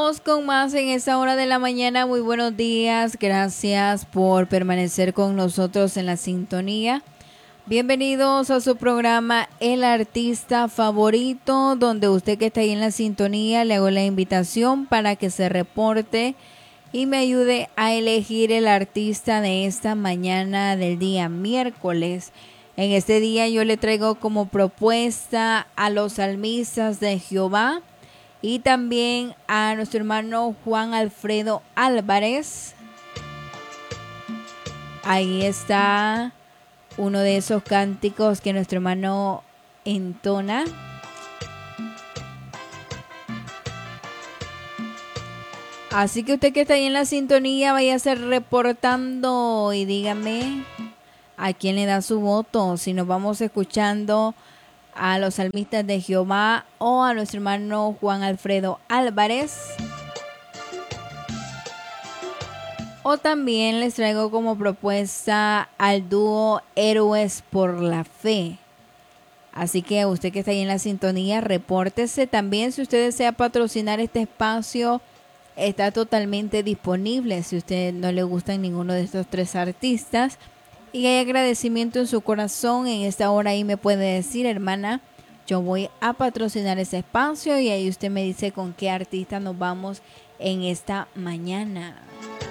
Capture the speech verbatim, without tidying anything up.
Vamos con más en esta hora de la mañana. Muy buenos días. Gracias por permanecer con nosotros en la sintonía. Bienvenidos a su programa El Artista Favorito, donde usted que está ahí en la sintonía le hago la invitación para que se reporte y me ayude a elegir el artista de esta mañana del día miércoles. En este día yo le traigo como propuesta a los salmistas de Jehová y también a nuestro hermano Juan Alfredo Álvarez. Ahí está uno de esos cánticos que nuestro hermano entona. Así que usted que está ahí en la sintonía, vaya a ser reportando y dígame a quién le da su voto. Si nos vamos escuchando a los salmistas de Jehová o a nuestro hermano Juan Alfredo Álvarez. O también les traigo como propuesta al dúo Héroes por la Fe. Así que usted que está ahí en la sintonía, repórtese. También si usted desea patrocinar este espacio, está totalmente disponible. Si a usted no le gustan ninguno de estos tres artistas y hay agradecimiento en su corazón, en esta hora ahí me puede decir, hermana, yo voy a patrocinar ese espacio, y ahí usted me dice con qué artista nos vamos en esta mañana.